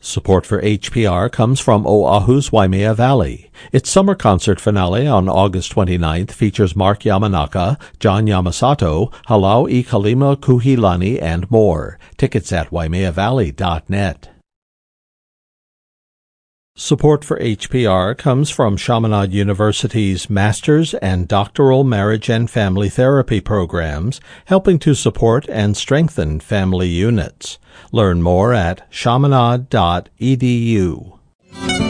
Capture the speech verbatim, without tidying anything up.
Support for H P R comes from Oahu's Waimea Valley. Its summer concert finale on August twenty-ninth features Mark Yamanaka, John Yamasato, Halau I Kalima Kuhilani, and more. Tickets at waimea valley dot net. Support for H P R comes from Chaminade University's Master's and Doctoral Marriage and Family Therapy programs, helping to support and strengthen family units. Learn more at chaminade dot e d u.